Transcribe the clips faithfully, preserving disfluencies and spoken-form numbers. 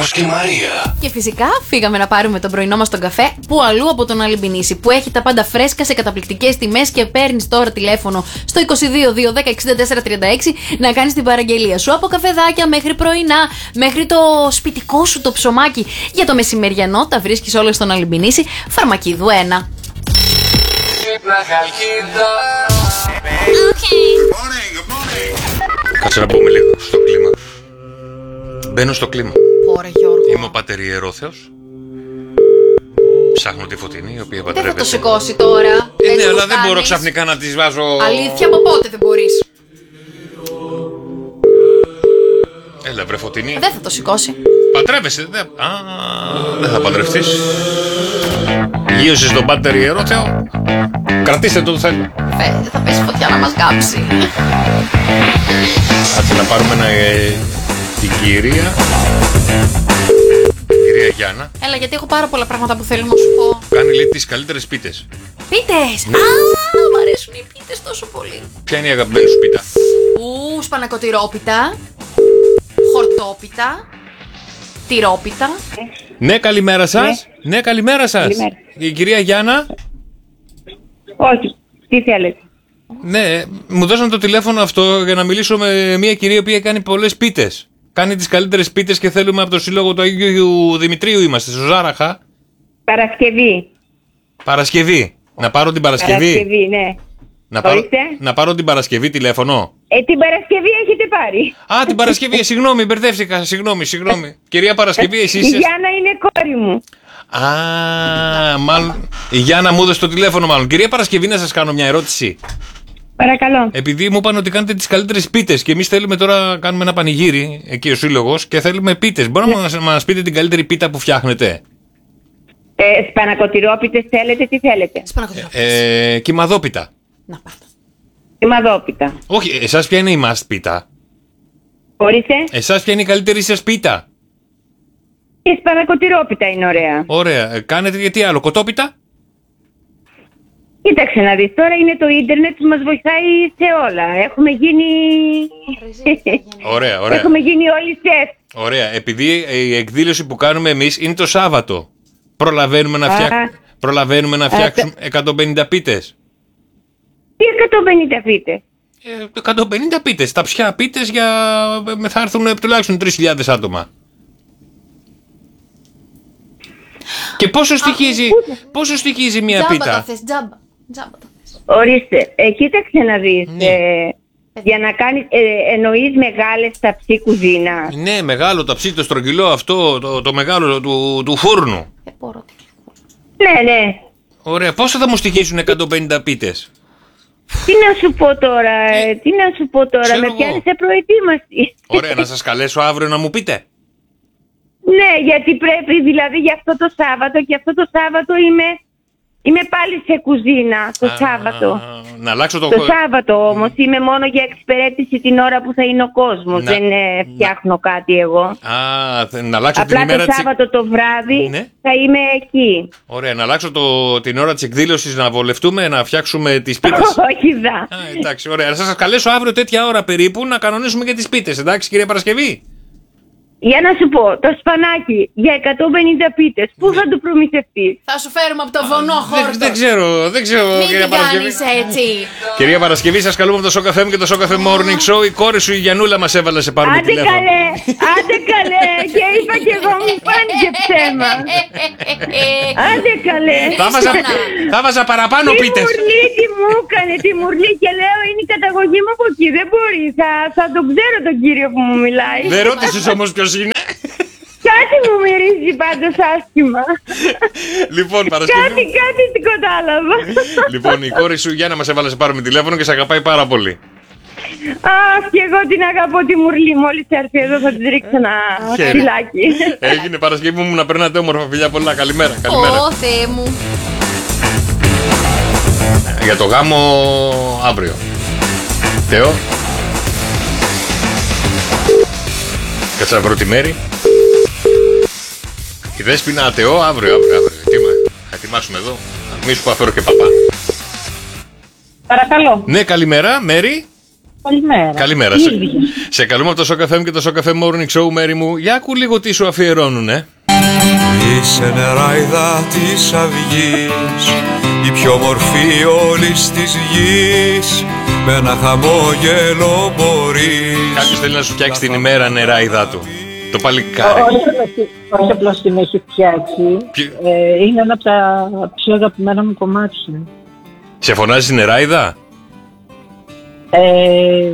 Γιώργος και η Μαρία. Και φυσικά φύγαμε να πάρουμε τον πρωινό μας τον καφέ που αλλού από τον Αλυμπινίση, που έχει τα πάντα φρέσκα σε καταπληκτικές τιμές και παίρνεις τώρα τηλέφωνο στο είκοσι δύο δύο δέκα εξήντα τέσσερα τριάντα έξι να κάνεις την παραγγελία σου. Από καφεδάκια μέχρι πρωινά, μέχρι το σπιτικό σου το ψωμάκι για το μεσημεριανό, τα βρίσκεις όλα στον Αλυμπινίση, Φαρμακίδου ένα. Κάτσε να μπούμε λίγο στο κλίμα. Μπαίνω στο κλίμα. Ωραία, Γιώργο. Είμαι ο Πάτερ Ιερόθεος. Ψάχνω τη Φωτεινή, η οποία παντρεύεται. Δεν θα το σηκώσει τώρα. Ε, ναι, αλλά δεν κάνεις. μπορώ ξαφνικά να τις βάζω. Αλήθεια, από πότε δεν μπορείς? Έλα, βρε Φωτεινή. Δεν θα το σηκώσει. Παντρεύεσαι, δεν. Α, δεν θα παντρευτείς. Γύρωσες τον Πάτερ Ιερόθεο. Κρατήστε το, το θέλω. Φε, θα πέσει φωτιά να μας κάψει. Κάτσε να πάρουμε ένα, ε, την κυρία. Την κυρία Γιάννα. Έλα, γιατί έχω πάρα πολλά πράγματα που θέλω να σου πω. Κάνει, λέει, τις καλύτερες πίτες. Πίτες! Ναι. Α, μου αρέσουν οι πίτες τόσο πολύ. Ποια είναι η αγαπημένη σου πίτα? Ου, σπανακοτηρόπιτα, χορτόπιτα, τυρόπιτα. Ναι, καλημέρα σας. Ναι, ναι καλημέρα σας. Καλημέρα. Η κυρία Γιάννα. Όχι, τι θέλετε? Ναι, μου δώσαν το τηλέφωνο αυτό για να μιλήσω με μια κυρία που κάνει πολλές πίτες. Κάνει τις καλύτερες πίτες και θέλουμε από το σύλλογο του Αγίου Δημητρίου, είμαστε στο Ζάραχα. Παρασκευή. Παρασκευή. Να πάρω την Παρασκευή. Παρασκευή, ναι. Να πάρω, Ορίστε. να πάρω την Παρασκευή τηλέφωνο. Ε, την Παρασκευή έχετε πάρει. Α, την Παρασκευή, συγγνώμη, μπερδεύτηκα. Συγγνώμη, συγγνώμη. Κυρία Παρασκευή, εσείς Η είσαστε. Γιάννα είναι κόρη μου. Α, μάλλον. Η Γιάννα μου έδωσε το τηλέφωνο, μάλλον. Κυρία Παρασκευή, να σας κάνω μια ερώτηση. Παρακαλώ. Επειδή μου είπαν ότι κάνετε τις καλύτερες πίτες και εμείς θέλουμε τώρα να κάνουμε ένα πανηγύρι, εκεί ο σύλλογος, και θέλουμε πίτες. Μπορείτε να μας, μας πείτε την καλύτερη πίτα που φτιάχνετε? Ε, σπανακοτηρόπιτες θέλετε, τι θέλετε? Σπανακοτηρόπιτες. Ε, κυμαδόπιτα. Να πάρτε. Σημαδόπιτα. Όχι, εσάς ποια είναι η must πίτα? Ορίστε. Εσάς ποια είναι η καλύτερη σας πίτα? Η σπανακοτηρόπιτα είναι ωραία. Ωραία. Ε, κάνετε και τι άλλο? Κοτόπιτα? Κοίταξε να δεις, τώρα είναι το ίντερνετ που μας βοηθάει σε όλα. Έχουμε γίνει... Ωραία, ωραία. Έχουμε γίνει όλοι σεφ. Ωραία. Επειδή η εκδήλωση που κάνουμε εμείς είναι το Σάββατο, προλαβαίνουμε να, φτιάξ... Α. προλαβαίνουμε να φτιάξουμε εκατόν πενήντα πίτες. Τι εκατόν πενήντα πίτες? Ε, εκατόν πενήντα πίτες. Τα ψιά πίτες για... θα έρθουν τουλάχιστον τρεις χιλιάδες άτομα. Και πόσο στοιχίζει, πόσο στοιχίζει μια Τζάμπα πίτα? τα θες, τζάμπα. Τζάμπα τα θες. Ορίστε, ε, κοίταξε να δεις. Ναι. Ε, για να κάνεις, ε, εννοείς μεγάλες ταψί κουζίνα. Ναι, μεγάλο ταψί, το στρογγυλό αυτό, το, το μεγάλο του, του φούρνου. Ε, μπορώ. Ναι, ναι. Ωραία, πόσο θα μου στοιχίσουν εκατόν πενήντα πίτες? Τι να σου πω τώρα, ε, τι να σου πω τώρα, ξέρω με εγώ. πιάνεις απροετοίμαστη. Ωραία, να σας καλέσω αύριο να μου πείτε. Ναι, γιατί πρέπει, δηλαδή για αυτό το Σάββατο, και αυτό το Σάββατο είμαι, είμαι πάλι σε κουζίνα, το Α, Σάββατο. Να αλλάξω το... Το Σάββατο όμως, είμαι μόνο για εξυπηρέτηση την ώρα που θα είναι ο κόσμος, Να- δεν ε, φτιάχνω κάτι εγώ. Α, θε- να αλλάξω Απλά την ημέρα το της... Σάββατο το βράδυ Ναι. θα είμαι εκεί. Ωραία, να αλλάξω το... την ώρα της εκδήλωσης, να βολευτούμε, να φτιάξουμε τις πίτες. Όχι δα. Α, εντάξει, ωραία. Να σας καλέσω αύριο τέτοια ώρα περίπου να κανονίσουμε και τις πίτες, εντάξει κυρία Παρασκευή? Για να σου πω, το σπανάκι για εκατόν πενήντα πίτες, πού θα το προμηθευτείς? Θα σου φέρουμε από το βονό Δεν, χόρτο. δεν ξέρω, δεν ξέρω Μην κυρία την Παρασκευή. κάνεις έτσι. Κυρία Παρασκευή, σας καλούμε από το Σοκαφέ μου και το Σοκαφέ Morning Show. Η κόρη σου η Γιαννούλα μας έβαλε σε πάρουμε Άντε τηλέφωνο. καλέ, άντε καλέ, και είπα και εγώ μου φάνηκε ψέμα. Άντε καλέ. Θα βάζα, θα βάζα παραπάνω Τι πίτες. μουρλί, τι μου έκανε, τι μουρλί, και λέω είναι η καταγωγή μου από εκεί, δεν μπορεί, θα, θα τον ξέρω τον κύριο που μου μιλάει. Δεν ρώτησες όμως ποιος είναι. Κάτι μου μυρίζει πάντως άσχημα. Λοιπόν, Κάτι, Παρασκευή. κάτι τι κατάλαβα. Λοιπόν, η κόρη σου Γιάννα μας έβαλε σε πάρουμε τηλέφωνο και σε αγαπάει πάρα πολύ. Αχ, και εγώ την αγαπώ τη μουρλή, μόλις έρθει εδώ θα της ρίξω ένα Χαίρε. φυλάκι. Έγινε Παρασκευή μου, να περνάτε όμορφα φιλιά πολλά. Καλημέρα, καλημέρα. Ω, Θεέ μου. Για το γάμο αύριο. Θεό. Κάτσε να βρω τη μέρη. Η Δέσποινα ατεό αύριο, αύριο, αύριο. Ετοίμα. Θα ετοιμάσουμε εδώ. Μη σου πω αφαιρώ και παπά. Παρακαλώ. Ναι, καλημέρα, Μέρη. Καλημέρα. Καλημέρα. Σε, σε καλούμε από το Shock εφ εμ και το Shock εφ εμ Morning Show, Μέρη μου. Για άκου λίγο τι σου αφιερώνουνε. Είσαι νεράιδα της αυγής, η πιο όμορφη όλης της γης, με ένα χαμόγελο μπορείς. Κάποιος θέλει να σου φτιάξει την ημέρα νεράιδα του. Το παλικάρι. Όχι απλώς την έχει φτιάξει. Ε, είναι ένα από τα πιο αγαπημένα μου κομμάτια. Σε φωνάζει νεράιδα? Ε,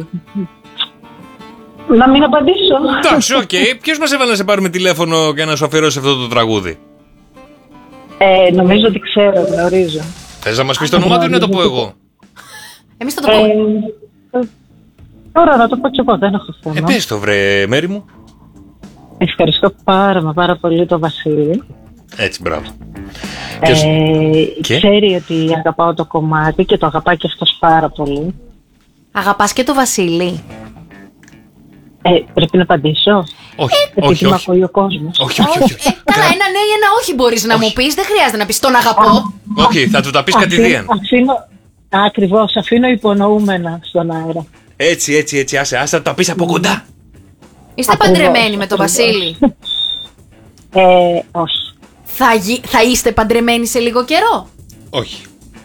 να μην απαντήσω. Εντάξει, οκ. Okay. Ποιος μας έβαλε να σε πάρουμε τηλέφωνο και να σου αφιερώσει αυτό το τραγούδι? Ε, νομίζω ότι ξέρω, γνωρίζω. Θες να μας πεις το όνομα του ή να το πω εγώ? Εμείς θα το πούμε. Ε, τώρα να το πω κι εγώ, δεν έχω θέμα. Ε, πες το βρε, Μέρη μου. Ευχαριστώ πάρα μα πάρα πολύ τον Βασίλη. Έτσι, μπράβο. Ε, και? Ξέρει ότι αγαπάω το κομμάτι και το αγαπάει και αυτός πάρα πολύ. Αγαπάς και το Βασίλη? Ε, πρέπει να απαντήσω? Όχι, ε, όχι, όχι. Ακούει ο κόσμος. Όχι, όχι, όχι. Ε, καλά, ένα ναι ή ένα όχι μπορείς να μου πεις. Δεν χρειάζεται να πεις τον αγαπώ. Όχι, θα του τα πεις κατηδίαν. Αφήνω, ακριβώς, αφήνω υπονοούμενα στον αέρα. Έτσι, έτσι, έτσι, άσε, άσε, θα τα πεις από κοντά. Είστε παντρεμένοι με τον Βασίλη? Ε, όχι. Θα, γι... θα είστε παντρεμένοι σε λίγο καιρό? Όχι.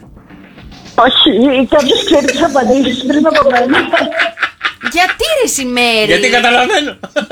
Όχι, κάποιος ξέρει τις απαντήσεις πριν από μένα. Γιατί ρε Σημέρη? Γιατί καταλαβαίνω.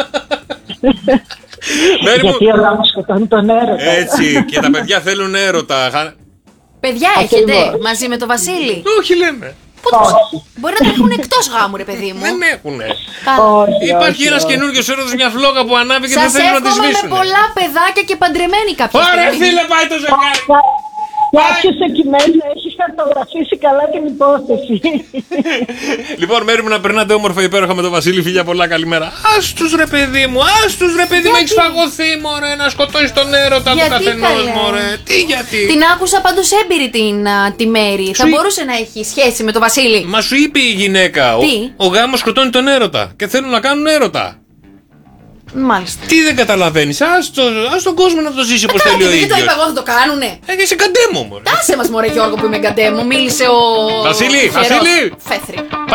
Μέρη μου. Γιατί ο γάμος σκοτώνει τον έρωτα. Έτσι, και τα παιδιά θέλουν έρωτα. Παιδιά έχετε μαζί με τον Βασίλη? Όχι λέμε. Πού μπορεί να τρέχουν εκτός γάμου ρε παιδί μου. Δεν έχουνε. Όχι, Υπάρχει όχι, ένας όχι. καινούριος έρωτας, μια φλόγα που ανάβει και δεν Σας θέλουν να τη εύχομαι σβήσουν. με πολλά παιδάκια και παντρεμένοι κάποια Ωραία στιγμή. φίλε, πάει το ζευγάρι. Κάποιος εκεί μέσα έχει χαρτογραφήσει καλά την υπόθεση. Λοιπόν, Μέρη μου, να περνάτε όμορφα υπέροχα με τον Βασίλη. Φιλιά πολλά, καλημέρα. Ας τους ρε παιδί μου, ας τους ρε παιδί μου, έχεις φαγωθεί μωρέ, να σκοτώσεις τον έρωτα του Γιατί, καθενός καλέ? μωρέ. Τι γιατί? Την άκουσα πάντως έμπειρη την, α, τη Μέρη. Θα Σου- μπορούσε να έχει σχέση με τον Βασίλη. Μα σου είπε η γυναίκα, ο, Τι? ο γάμος σκοτώνει τον έρωτα και θέλουν να κάνουν έρωτα. Μάλιστα. Τι δεν καταλαβαίνεις, ας, το, ας τον κόσμο να το ζήσει όπως θέλει ο Κάτι, δεν το ίδιος. είπα εγώ, θα το κάνουνε. Ε, είσαι καντέμο μωρέ. Άσε μας μωρέ Γιώργο που είμαι καντέ μου. Μίλησε ο... Βασίλη, ο Φιερός. Βασίλη. Φέθρη.